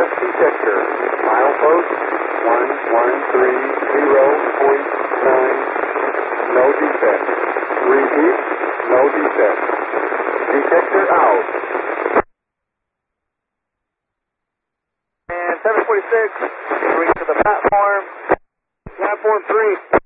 detector. Milepost 1130.9. No defect. Repeat, no defect. Detector out. And 746, reach to the platform. Platform 3.